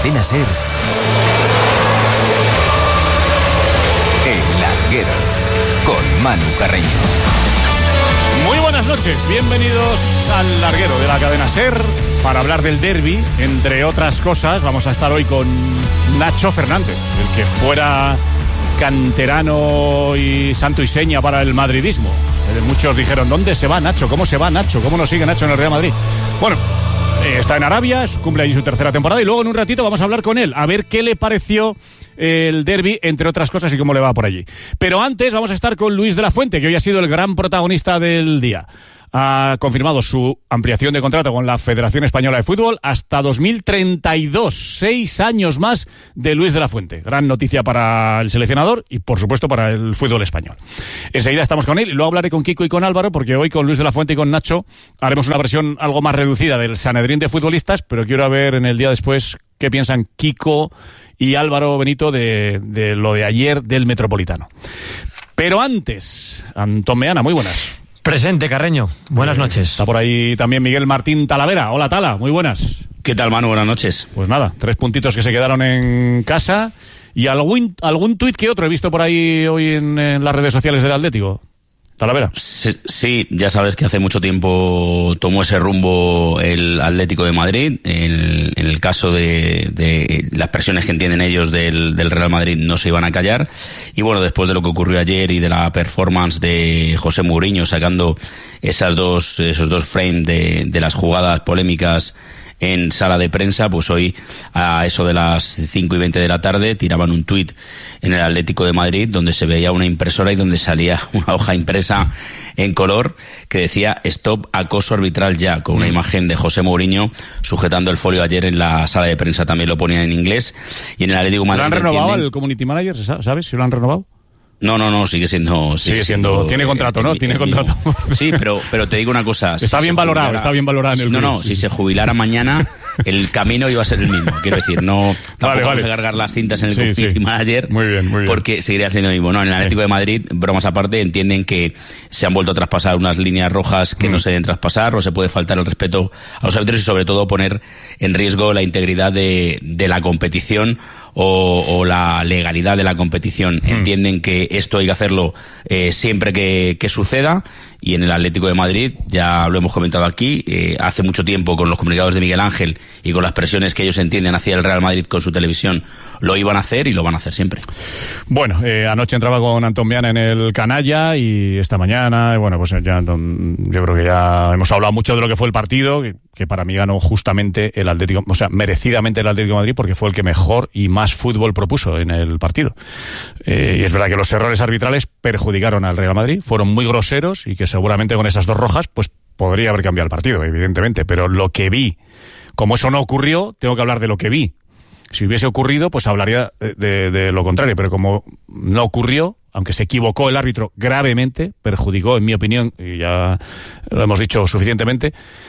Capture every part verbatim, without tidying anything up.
Cadena SER, El Larguero, con Manu Carreño. Muy buenas noches, bienvenidos al Larguero de la Cadena SER para hablar del derbi. Entre otras cosas, vamos a estar hoy con Nacho Fernández, el que fuera canterano y santo y seña para el madridismo. Muchos dijeron, ¿dónde se va Nacho? ¿Cómo se va Nacho? ¿Cómo nos sigue Nacho en el Real Madrid? Bueno, eh, está en Arabia, cumple allí su tercera temporada y luego en un ratito vamos a hablar con él, a ver qué le pareció el derbi, entre otras cosas, y cómo le va por allí. Pero antes vamos a estar con Luis de la Fuente, que hoy ha sido el gran protagonista del día. Ha confirmado su ampliación de contrato con la Federación Española de Fútbol hasta dos mil treinta y dos, seis años más de Luis de la Fuente. Gran noticia para el seleccionador y, por supuesto, para el fútbol español. Enseguida estamos con él y luego hablaré con Kiko y con Álvaro, porque hoy con Luis de la Fuente y con Nacho haremos una versión algo más reducida del Sanedrín de futbolistas, pero quiero ver en el día después qué piensan Kiko y Álvaro Benito de, de lo de ayer del Metropolitano. Pero antes, Antón Meana, muy buenas. Presente, Carreño. Buenas eh, noches. Está por ahí también Miguel Martín Talavera. Hola, Tala, muy buenas. ¿Qué tal, Manu? Buenas noches. Pues nada, tres puntitos que se quedaron en casa y algún, algún tuit que otro he visto por ahí hoy en, en las redes sociales del Atlético. Talavera. Sí, sí, ya sabes que hace mucho tiempo tomó ese rumbo el Atlético de Madrid. En, en el caso de, de las presiones que entienden ellos del, del Real Madrid no se iban a callar. Y bueno, después de lo que ocurrió ayer y de la performance de José Mourinho sacando esas dos, esos dos frames de, de las jugadas polémicas en sala de prensa, pues hoy a eso de las cinco y veinte de la tarde tiraban un tuit en el Atlético de Madrid donde se veía una impresora y donde salía una hoja impresa en color que decía "Stop acoso arbitral ya", con una imagen de José Mourinho sujetando el folio. Ayer en la sala de prensa también lo ponían en inglés. Y en el Atlético de Madrid, ¿lo han renovado entienden... el community manager? ¿Sabes si lo han renovado? No, no, no, sigue siendo... Sigue, sigue siendo, siendo... Tiene contrato, ¿no? El, tiene el contrato. Sí, pero, pero te digo una cosa... Está si bien valorado, jubilara, está bien valorado en el No, club, no, sí, si sí. se jubilara mañana, el camino iba a ser el mismo. Quiero decir, no... Tampoco vale, vamos vale. a cargar las cintas en el sí, community sí. manager. Muy bien, muy bien. Porque seguiría siendo el mismo. No, en el Atlético sí. de Madrid, bromas aparte, entienden que se han vuelto a traspasar unas líneas rojas que mm. no se deben traspasar, o se puede faltar el respeto a los árbitros y sobre todo poner en riesgo la integridad de, de la competición o, o la legalidad de la competición. Mm. Entienden que esto hay que hacerlo eh, siempre que, que suceda. Y en el Atlético de Madrid, ya lo hemos comentado aquí, eh, hace mucho tiempo con los comunicados de Miguel Ángel y con las presiones que ellos entienden hacia el Real Madrid con su televisión, lo iban a hacer y lo van a hacer siempre. Bueno, eh, anoche entraba con Antón Meana en el Canalla y esta mañana, bueno, pues ya yo creo que ya hemos hablado mucho de lo que fue el partido, que, que para mí ganó justamente el Atlético, o sea, merecidamente el Atlético de Madrid, porque fue el que mejor y más fútbol propuso en el partido. Eh, y es verdad que los errores arbitrales perjudicaron al Real Madrid, fueron muy groseros y que seguramente con esas dos rojas, pues podría haber cambiado el partido, evidentemente, pero lo que vi, como eso no ocurrió, tengo que hablar de lo que vi. Si hubiese ocurrido, pues hablaría de, de, de lo contrario, pero como no ocurrió, aunque se equivocó el árbitro gravemente, perjudicó, en mi opinión, y ya lo hemos dicho suficientemente,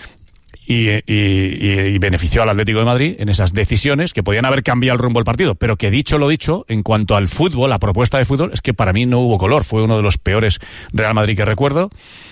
y, y, y, y benefició al Atlético de Madrid en esas decisiones que podían haber cambiado el rumbo del partido, pero que dicho lo dicho, en cuanto al fútbol, la propuesta de fútbol, es que para mí no hubo color, fue uno de los peores Real Madrid que recuerdo,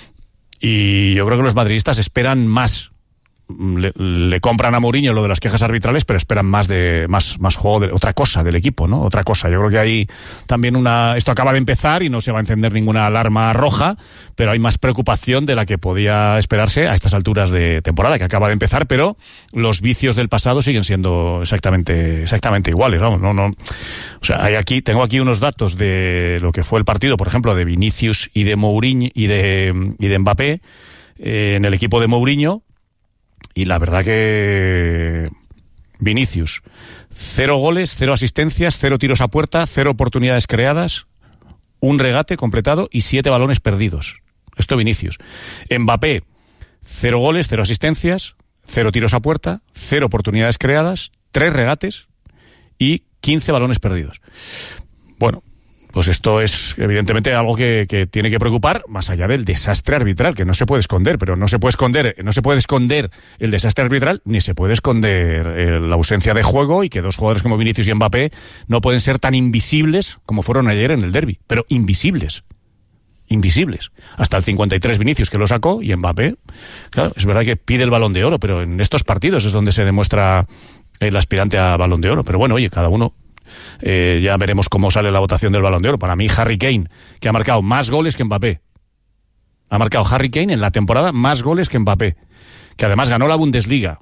y yo creo que los madridistas esperan más. Le, le compran a Mourinho lo de las quejas arbitrales, pero esperan más de más más juego de otra cosa del equipo, ¿no? Otra cosa. Yo creo que hay también una esto acaba de empezar y no se va a encender ninguna alarma roja, pero hay más preocupación de la que podía esperarse a estas alturas de temporada, que acaba de empezar, pero los vicios del pasado siguen siendo exactamente exactamente iguales, vamos, no no. O sea, hay aquí tengo aquí unos datos de lo que fue el partido, por ejemplo, de Vinicius y de Mourinho y de y de Mbappé eh, en el equipo de Mourinho. Y la verdad que Vinicius, cero goles, cero asistencias, cero tiros a puerta, cero oportunidades creadas, un regate completado y siete balones perdidos. Esto Vinicius. Mbappé, cero goles, cero asistencias, cero tiros a puerta, cero oportunidades creadas, tres regates y quince balones perdidos. Bueno, pues esto es evidentemente algo que, que tiene que preocupar, más allá del desastre arbitral, que no se puede esconder, pero no se puede esconder, no se puede esconder el desastre arbitral, ni se puede esconder eh, la ausencia de juego, y que dos jugadores como Vinicius y Mbappé no pueden ser tan invisibles como fueron ayer en el derbi, pero invisibles. Invisibles. Hasta el cincuenta y tres Vinicius, que lo sacó, y Mbappé, claro, es verdad que pide el Balón de Oro, pero en estos partidos es donde se demuestra el aspirante a Balón de Oro. Pero bueno, oye, cada uno, eh, ya veremos cómo sale la votación del Balón de Oro. Para mí, Harry Kane, que ha marcado más goles que Mbappé. Ha marcado Harry Kane en la temporada más goles que Mbappé. Que además ganó la Bundesliga.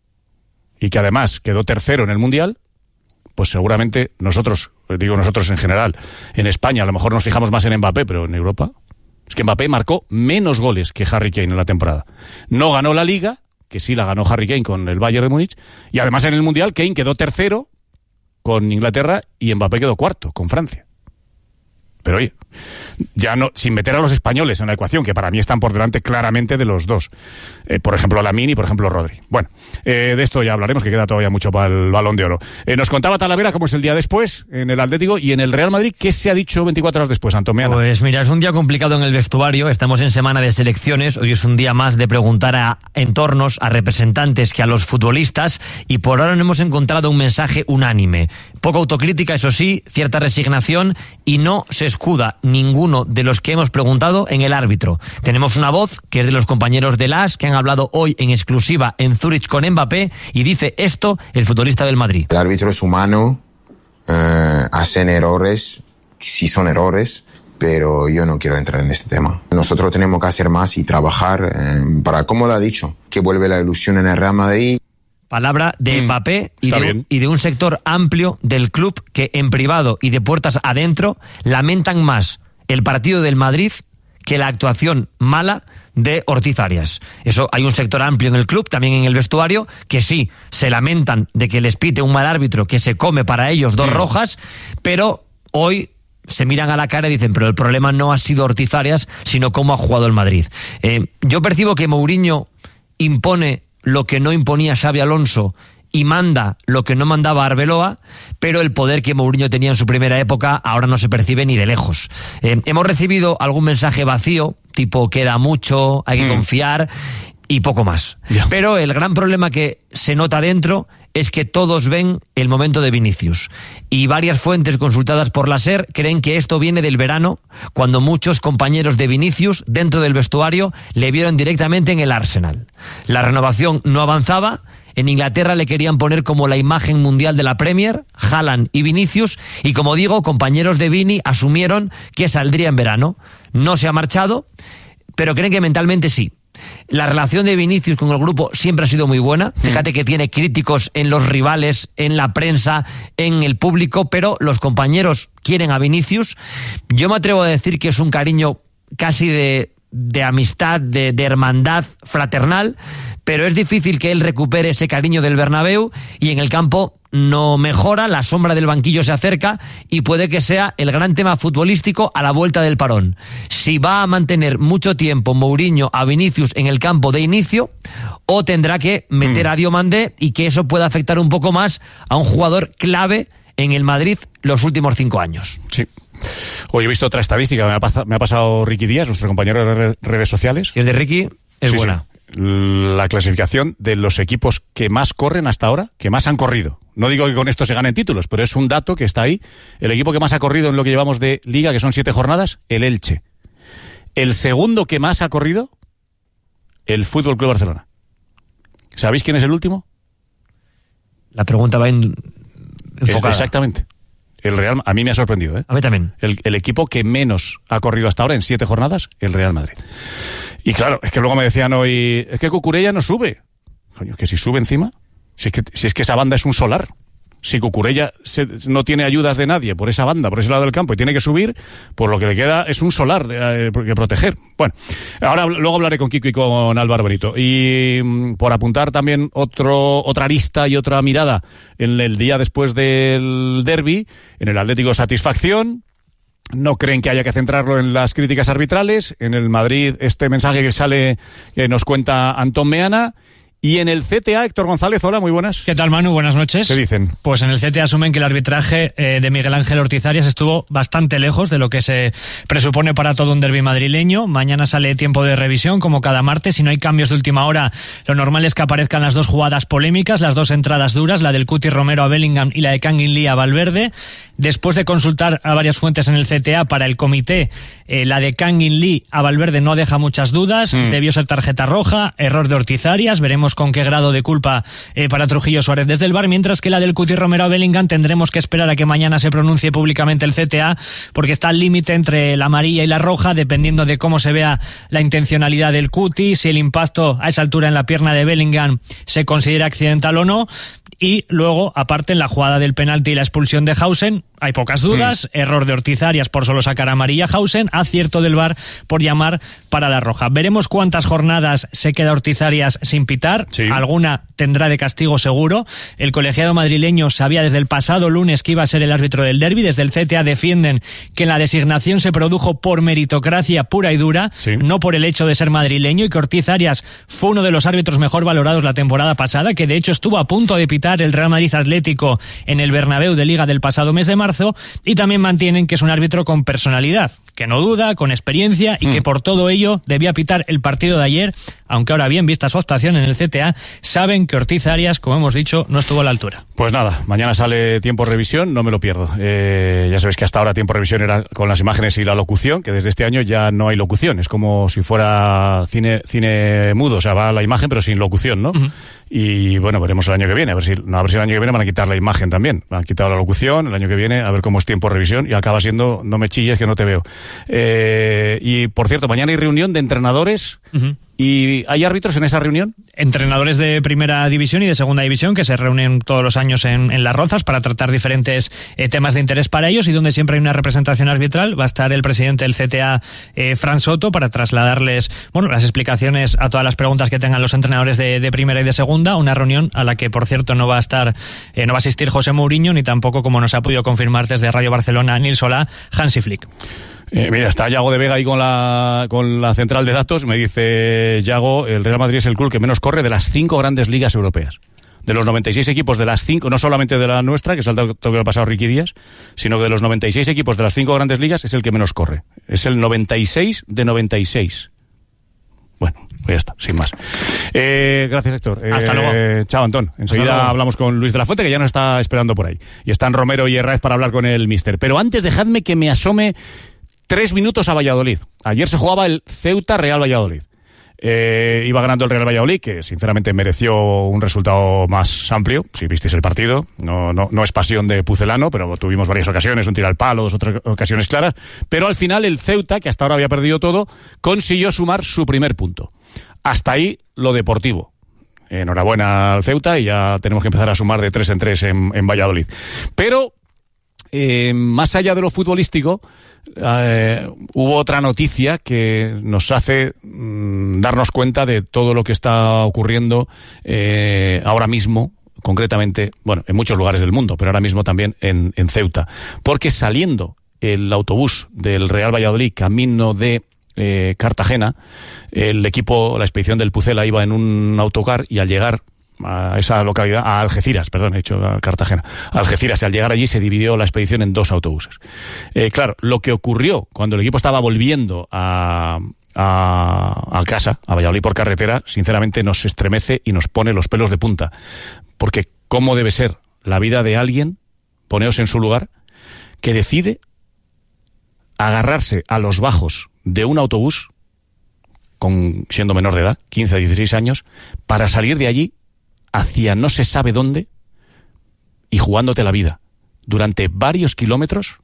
Y que además quedó tercero en el Mundial. Pues seguramente nosotros, digo nosotros en general, en España a lo mejor nos fijamos más en Mbappé, pero en Europa es que Mbappé marcó menos goles que Harry Kane en la temporada. No ganó la Liga, que sí la ganó Harry Kane con el Bayern de Múnich, y además en el Mundial Kane quedó tercero con Inglaterra y Mbappé quedó cuarto con Francia. Pero oye, ya no, sin meter a los españoles en la ecuación, que para mí están por delante claramente de los dos. Eh, por ejemplo, Lamine y por ejemplo Rodri. Bueno, eh, de esto ya hablaremos, que queda todavía mucho para el Balón de Oro. Eh, nos contaba Talavera cómo es el día después en el Atlético y en el Real Madrid. ¿Qué se ha dicho veinticuatro horas después, Antomiana? Pues mira, es un día complicado en el vestuario. Estamos en semana de selecciones. Hoy es un día más de preguntar a entornos, a representantes que a los futbolistas, y por ahora no hemos encontrado un mensaje unánime. Poca autocrítica, eso sí, cierta resignación, y no se escuda ninguno de los que hemos preguntado en el árbitro. Tenemos una voz que es de los compañeros de las que han hablado hoy en exclusiva en Zúrich con Mbappé, y dice esto el futbolista del Madrid. El árbitro es humano, eh, hacen errores, sí son errores, pero yo no quiero entrar en este tema. Nosotros tenemos que hacer más y trabajar eh, para, como lo ha dicho, que vuelve la ilusión en el Real Madrid. Palabra de Mbappé y Está de, bien. y de un sector amplio del club que en privado y de puertas adentro lamentan más el partido del Madrid que la actuación mala de Ortiz Arias. Eso, hay un sector amplio en el club, también en el vestuario, que sí, se lamentan de que les pite un mal árbitro que se come para ellos dos rojas, pero hoy se miran a la cara y dicen, pero el problema no ha sido Ortiz Arias, sino cómo ha jugado el Madrid. Eh, yo percibo que Mourinho impone lo que no imponía Xabi Alonso y manda lo que no mandaba Arbeloa, pero el poder que Mourinho tenía en su primera época ahora no se percibe ni de lejos. Eh, hemos recibido algún mensaje vacío, tipo queda mucho, hay que mm. confiar, y poco más. Yeah. Pero el gran problema que se nota dentro es que todos ven el momento de Vinicius. Y varias fuentes consultadas por la SER creen que esto viene del verano, cuando muchos compañeros de Vinicius dentro del vestuario le vieron directamente en el Arsenal. La renovación no avanzaba. En Inglaterra le querían poner como la imagen mundial de la Premier, Haaland y Vinicius, y como digo, compañeros de Vini asumieron que saldría en verano. No se ha marchado, pero creen que mentalmente sí. La relación de Vinicius con el grupo siempre ha sido muy buena. Fíjate que tiene críticos en los rivales, en la prensa, en el público, pero los compañeros quieren a Vinicius. Yo me atrevo a decir que es un cariño casi de, de amistad, de, de hermandad fraternal, pero es difícil que él recupere ese cariño del Bernabéu, y en el campo no mejora, la sombra del banquillo se acerca y puede que sea el gran tema futbolístico a la vuelta del parón. Si va a mantener mucho tiempo Mourinho a Vinicius en el campo de inicio, o tendrá que meter mm. a Diomandé, y que eso pueda afectar un poco más a un jugador clave en el Madrid los últimos cinco años. Sí. Hoy he visto otra estadística, me ha, pasado, me ha pasado Ricky Díaz, nuestro compañero de redes sociales. Si es de Ricky, es sí, buena. Sí. La clasificación de los equipos que más corren hasta ahora, que más han corrido. No digo que con esto se ganen títulos, pero es un dato que está ahí. El equipo que más ha corrido en lo que llevamos de Liga, que son siete jornadas, el Elche. El segundo que más ha corrido, el Fútbol Club Barcelona. ¿Sabéis quién es el último? La pregunta va en... enfocada. Exactamente. El Real, a mí me ha sorprendido, ¿eh? A mí también. El, el equipo que menos ha corrido hasta ahora en siete jornadas, el Real Madrid. Y claro, es que luego me decían hoy, es que Cucurella no sube. Coño, que si sube encima, si es que, si es que esa banda es un solar. Si Cucurella se, no tiene ayudas de nadie por esa banda, por ese lado del campo, y tiene que subir, pues lo que le queda es un solar de, eh, que proteger. Bueno, ahora luego hablaré con Kiko y con Álvaro Benito. Y mm, por apuntar también otro otra arista y otra mirada en el día después del derbi, en el Atlético satisfacción. No creen que haya que centrarlo en las críticas arbitrales. En el Madrid, este mensaje que sale, que nos cuenta Antón Meana. Y en el C T A, Héctor González, hola, muy buenas. ¿Qué tal, Manu? Buenas noches. ¿Qué dicen? Pues en el C T A asumen que el arbitraje eh, de Miguel Ángel Ortiz Arias estuvo bastante lejos de lo que se presupone para todo un derbi madrileño. Mañana sale tiempo de revisión, como cada martes. Si no hay cambios de última hora, lo normal es que aparezcan las dos jugadas polémicas, las dos entradas duras, la del Cuti Romero a Bellingham y la de Kangin Lee a Valverde. Después de consultar a varias fuentes en el C T A para el comité, eh, la de Kangin Lee a Valverde no deja muchas dudas. Mm. Debió ser tarjeta roja, error de Ortiz Arias. Veremos veremos con qué grado de culpa eh, para Trujillo Suárez desde el V A R, mientras que la del Cuti Romero a Bellingham tendremos que esperar a que mañana se pronuncie públicamente el C T A, porque está al límite entre la amarilla y la roja, dependiendo de cómo se vea la intencionalidad del Cuti, si el impacto a esa altura en la pierna de Bellingham se considera accidental o no. Y luego, aparte, en la jugada del penalti y la expulsión de Hausen, hay pocas dudas, sí. Error de Ortiz Arias por solo sacar amarilla a Hausen, acierto del V A R por llamar para la roja. Veremos cuántas jornadas se queda Ortiz Arias sin pitar, sí. Alguna tendrá de castigo seguro. El colegiado madrileño sabía desde el pasado lunes que iba a ser el árbitro del derbi. Desde el C T A defienden que la designación se produjo por meritocracia pura y dura, sí. No por el hecho de ser madrileño, y que Ortiz Arias fue uno de los árbitros mejor valorados la temporada pasada, que de hecho estuvo a punto de pitar el Real Madrid Atlético en el Bernabéu de Liga del pasado mes de marzo, y también mantienen que es un árbitro con personalidad, que no duda, con experiencia, y mm. que por todo ello debía pitar el partido de ayer, aunque ahora bien, vista su actuación en el C T A, saben que Ortiz Arias, como hemos dicho, no estuvo a la altura. Pues nada, mañana sale tiempo revisión, no me lo pierdo. Eh, ya sabéis que hasta ahora tiempo revisión era con las imágenes y la locución, que desde este año ya no hay locución, es como si fuera cine cine mudo, o sea, va la imagen pero sin locución, ¿no? Uh-huh. Y bueno, veremos el año que viene, a ver si, no, a ver si el año que viene van a quitar la imagen también, van a quitar la locución, el año que viene a ver cómo es tiempo revisión, y acaba siendo no me chilles que no te veo. Eh, y por cierto, mañana hay reunión de entrenadores. Uh-huh. ¿Y hay árbitros en esa reunión? Entrenadores de primera división y de segunda división que se reúnen todos los años en, en Las Rozas para tratar diferentes eh, temas de interés para ellos, y donde siempre hay una representación arbitral. Va a estar el presidente del C T A, eh, Fran Soto, para trasladarles bueno las explicaciones a todas las preguntas que tengan los entrenadores de, de primera y de segunda. Una reunión a la que, por cierto, no va a estar, eh, no va a asistir José Mourinho, ni tampoco, como nos ha podido confirmar desde Radio Barcelona, Nils Solá, Hansi Flick. Eh, mira, está Yago de Vega ahí con la con la central de datos. Me dice Yago, el Real Madrid es el club que menos corre de las cinco grandes ligas europeas. De los noventa y seis equipos de las cinco, no solamente de la nuestra, que es el dato que ha pasado Ricky Díaz, sino que de los noventa y seis equipos de las cinco grandes ligas es el que menos corre. Es el noventa y seis de noventa y seis. Bueno, pues ya está, sin más. Eh, gracias, Héctor. Eh, Hasta luego. Chao, Antón. Enseguida hablamos con Luis de la Fuente, que ya nos está esperando por ahí. Y están Romero y Herráez para hablar con el míster. Pero antes, dejadme que me asome tres minutos a Valladolid. Ayer se jugaba el Ceuta Real Valladolid. Eh, iba ganando el Real Valladolid, que sinceramente mereció un resultado más amplio, si visteis el partido. No, no, no es pasión de Pucelano, pero tuvimos varias ocasiones, un tiro al palo, dos otras ocasiones claras. Pero al final el Ceuta, que hasta ahora había perdido todo, consiguió sumar su primer punto. Hasta ahí lo deportivo. Enhorabuena al Ceuta, y ya tenemos que empezar a sumar de tres en tres en, en Valladolid. Pero Eh, más allá de lo futbolístico, eh, hubo otra noticia que nos hace mm, darnos cuenta de todo lo que está ocurriendo eh, ahora mismo, concretamente, bueno, en muchos lugares del mundo, pero ahora mismo también en, en Ceuta. Porque saliendo el autobús del Real Valladolid camino de eh, Cartagena, el equipo, la expedición del Pucela iba en un autocar, y al llegar a esa localidad, a Algeciras, perdón, he dicho a Cartagena, a Algeciras, y al llegar allí se dividió la expedición en dos autobuses. Eh, claro, lo que ocurrió cuando el equipo estaba volviendo a, a, a casa, a Valladolid por carretera, sinceramente nos estremece y nos pone los pelos de punta, porque ¿cómo debe ser la vida de alguien, poneos en su lugar, que decide agarrarse a los bajos de un autobús, con, siendo menor de edad, quince a dieciséis años, para salir de allí hacia no se sabe dónde, y jugándote la vida durante varios kilómetros,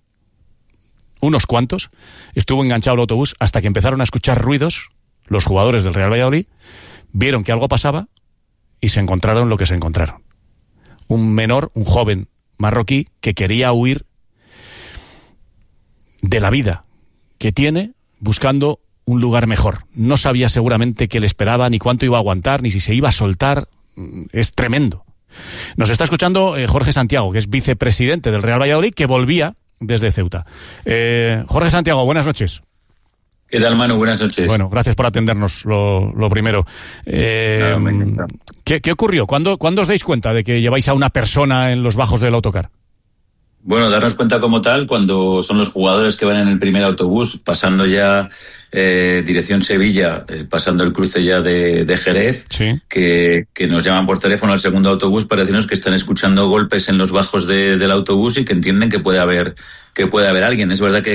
unos cuantos, estuvo enganchado el autobús hasta que empezaron a escuchar ruidos los jugadores del Real Valladolid, vieron que algo pasaba y se encontraron lo que se encontraron. Un menor, un joven marroquí que quería huir de la vida que tiene buscando un lugar mejor. No sabía seguramente qué le esperaba, ni cuánto iba a aguantar, ni si se iba a soltar. Es tremendo. Nos está escuchando eh, Jorge Santiago, que es vicepresidente del Real Valladolid, que volvía desde Ceuta. Eh, Jorge Santiago, buenas noches. ¿Qué tal, Manu? Buenas noches. Bueno, gracias por atendernos, lo, lo primero. Eh, no, ¿qué, ¿Qué ocurrió? ¿Cuándo, ¿Cuándo os dais cuenta de que lleváis a una persona en los bajos del autocar? Bueno, darnos cuenta como tal cuando son los jugadores que van en el primer autobús, pasando ya eh, dirección Sevilla, eh, pasando el cruce ya de, de Jerez, sí. que, que nos llaman por teléfono al segundo autobús para decirnos que están escuchando golpes en los bajos de, del autobús y que entienden que puede haber que puede haber alguien. Es verdad que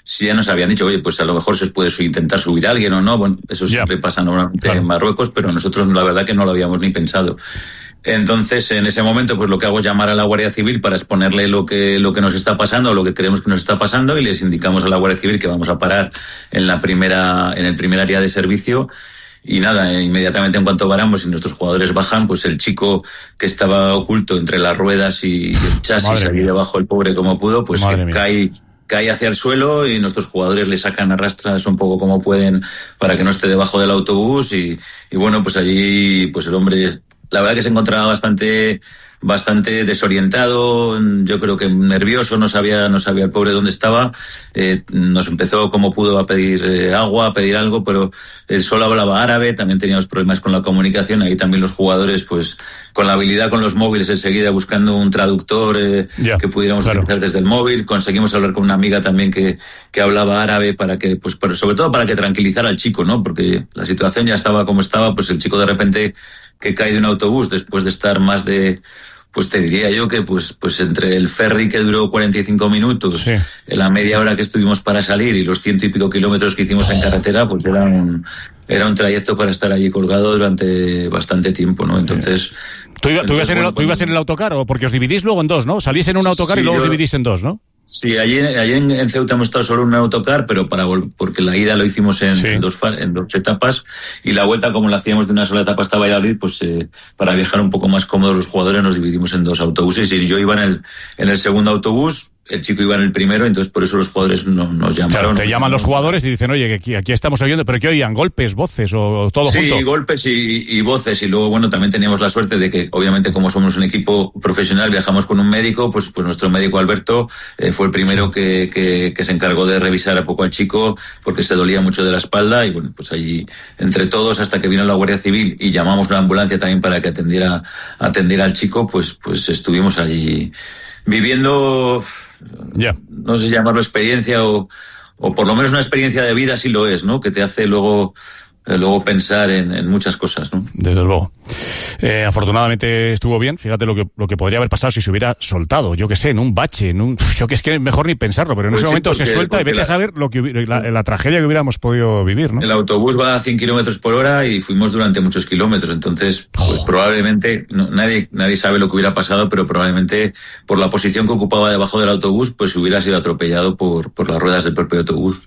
si ya nos habían dicho, oye, pues a lo mejor se os puede intentar subir a alguien o no. Bueno, eso siempre yeah. pasa normalmente claro. en Marruecos, pero nosotros la verdad que no lo habíamos ni pensado. Entonces, en ese momento, pues lo que hago es llamar a la Guardia Civil para exponerle lo que lo que nos está pasando, o lo que creemos que nos está pasando, y les indicamos a la Guardia Civil que vamos a parar en la primera, en el primer área de servicio. Y nada, inmediatamente en cuanto paramos y nuestros jugadores bajan, pues el chico que estaba oculto entre las ruedas y el chasis, allí debajo el pobre como pudo, pues que cae, cae hacia el suelo, y nuestros jugadores le sacan a rastras un poco como pueden para que no esté debajo del autobús, y, y bueno, pues allí pues el hombre, la verdad que se encontraba bastante bastante desorientado, yo creo que nervioso, no sabía no sabía el pobre dónde estaba. Eh, nos empezó como pudo a pedir eh, agua, a pedir algo, pero él solo hablaba árabe, también teníamos problemas con la comunicación, ahí también los jugadores pues con la habilidad con los móviles enseguida buscando un traductor eh, yeah, que pudiéramos claro. utilizar desde el móvil. Conseguimos hablar con una amiga también que, que hablaba árabe para que, pues pero sobre todo para que tranquilizara al chico, ¿no? Porque la situación ya estaba como estaba, pues el chico de repente que cae de un autobús después de estar más de, pues te diría yo que pues pues entre el ferry que duró cuarenta y cinco minutos, sí. la media hora que estuvimos para salir y los ciento y pico kilómetros que hicimos en carretera, pues era un era un trayecto para estar allí colgado durante bastante tiempo, ¿no? Entonces... ¿Tú, iba, tú, ibas, en el, ¿tú ibas en el autocar? O porque os dividís luego en dos, ¿no? Salís en un autocar sí, y luego yo... os dividís en dos, ¿no? Sí, allí, allí en, en Ceuta hemos estado solo en un autocar, pero para porque la ida lo hicimos en, sí. en, dos, en dos etapas, y la vuelta, como la hacíamos de una sola etapa hasta Valladolid, pues eh, para viajar un poco más cómodos los jugadores nos dividimos en dos autobuses, y yo iba en el, en el segundo autobús, el chico iba en el primero, entonces por eso los jugadores no, nos llamaron. Claro, te llaman los jugadores y dicen, oye, que aquí, aquí estamos oyendo, pero ¿qué oían? ¿Golpes, voces o todo sí, junto? Sí, golpes y, y voces, y luego, bueno, también teníamos la suerte de que, obviamente, como somos un equipo profesional, viajamos con un médico, pues, pues nuestro médico Alberto eh, fue el primero que, que, que se encargó de revisar a poco al chico, porque se dolía mucho de la espalda, y bueno, pues allí, entre todos, hasta que vino la Guardia Civil y llamamos una ambulancia también para que atendiera, atendiera al chico, pues, pues estuvimos allí viviendo... Yeah. No sé si llamarlo experiencia o, o por lo menos una experiencia de vida, sí lo es, ¿no? Que te hace luego, eh, luego pensar en, en muchas cosas, ¿no? Desde luego. Eh, afortunadamente estuvo bien. Fíjate lo que lo que podría haber pasado si se hubiera soltado, yo que sé, en un bache, en un, yo que es que mejor ni pensarlo, pero en pues ese sí, momento porque, se suelta y vete la, a saber lo que la, la tragedia que hubiéramos podido vivir, ¿no? El autobús va a cien kilómetros por hora y fuimos durante muchos kilómetros, entonces pues oh. probablemente no, nadie nadie sabe lo que hubiera pasado, pero probablemente por la posición que ocupaba debajo del autobús, pues hubiera sido atropellado por por las ruedas del propio autobús.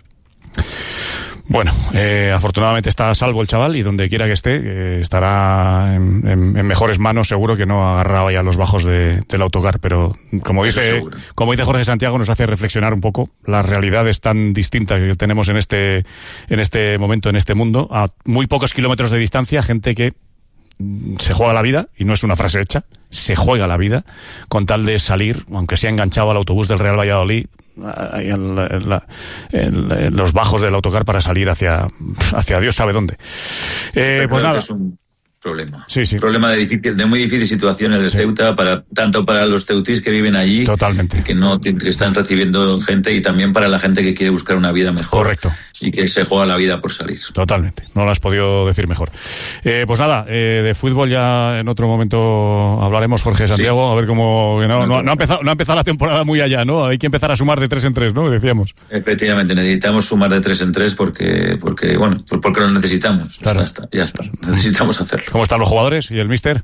Bueno, eh, afortunadamente está a salvo el chaval, y donde quiera que esté eh, estará en, en, en mejores manos, seguro, que no agarraba ya los bajos de, del autocar, pero como dice, como dice Jorge Santiago, nos hace reflexionar un poco las realidades tan distintas que tenemos en este, en este momento, en este mundo, a muy pocos kilómetros de distancia, gente que se juega la vida, y no es una frase hecha, se juega la vida con tal de salir, aunque sea enganchado al autobús del Real Valladolid, en, la, en, la, en, la, en los bajos del autocar, para salir hacia, hacia Dios sabe dónde. Eh, pues nada. Es un problema. Sí, sí. Un problema de, difícil, de muy difícil situación en el sí. Ceuta, para, tanto para los ceutís que viven allí, totalmente, que no que están recibiendo gente, y también para la gente que quiere buscar una vida mejor. Correcto. Y que se juega la vida por salir. Totalmente. No lo has podido decir mejor. Eh, pues nada, eh, de fútbol ya en otro momento hablaremos, Jorge Santiago, sí. a ver cómo... No, no, no, ha empezado, no ha empezado la temporada muy allá, ¿no? Hay que empezar a sumar de tres en tres, ¿no? Decíamos. Efectivamente, necesitamos sumar de tres en tres porque, porque bueno, porque lo necesitamos. Claro. Ya está, ya está. Necesitamos hacerlo. ¿Cómo están los jugadores y el míster?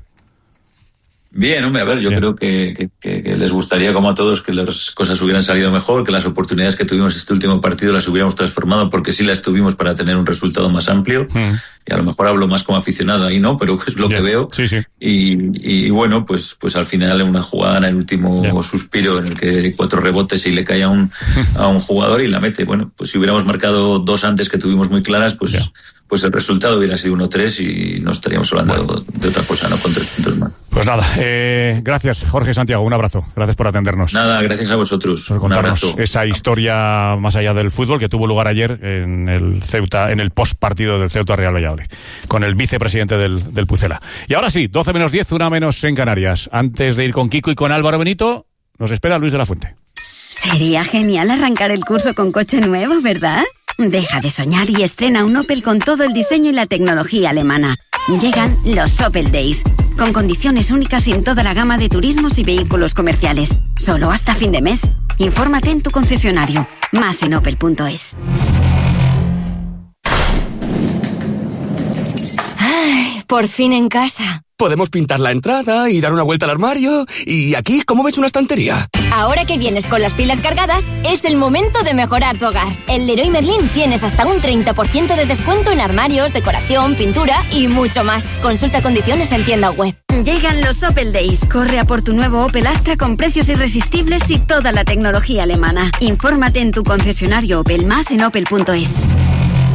Bien, hombre, a ver, yo Bien. creo que, que, que les gustaría, como a todos, que las cosas hubieran salido mejor, que las oportunidades que tuvimos este último partido las hubiéramos transformado, porque sí las tuvimos para tener un resultado más amplio, mm. y a lo mejor hablo más como aficionado ahí, ¿no? Pero es lo Bien. que veo. Sí, sí. Y, y bueno, pues, pues al final en una jugada, en el último Bien. suspiro, en el que hay cuatro rebotes y le cae a un, a un jugador y la mete. Bueno, pues si hubiéramos marcado dos antes que tuvimos muy claras, pues... Bien. pues el resultado hubiera sido uno tres y no estaríamos hablando bueno. de otra cosa, no con tres puntos más. Pues nada, eh, gracias Jorge Santiago, un abrazo, gracias por atendernos. Nada, gracias a vosotros. Por contarnos un abrazo. Esa historia más allá del fútbol que tuvo lugar ayer en el Ceuta, en el post partido del Ceuta Real Valladolid, con el vicepresidente del, del Pucela. Y ahora sí, doce menos diez, una menos en Canarias. Antes de ir con Kiko y con Álvaro Benito, nos espera Luis de la Fuente. Sería genial arrancar el curso con coche nuevo, ¿verdad? Deja de soñar y estrena un Opel con todo el diseño y la tecnología alemana. Llegan los Opel Days, con condiciones únicas en toda la gama de turismos y vehículos comerciales. Solo hasta fin de mes. Infórmate en tu concesionario. Más en opel punto es. Ay, por fin en casa. Podemos pintar la entrada y dar una vuelta al armario. Y aquí, ¿cómo ves una estantería? Ahora que vienes con las pilas cargadas, es el momento de mejorar tu hogar. En Leroy Merlin tienes hasta un treinta por ciento de descuento en armarios, decoración, pintura y mucho más. Consulta condiciones en tienda web. Llegan los Opel Days. Corre a por tu nuevo Opel Astra con precios irresistibles y toda la tecnología alemana. Infórmate en tu concesionario Opel, más en opel punto es.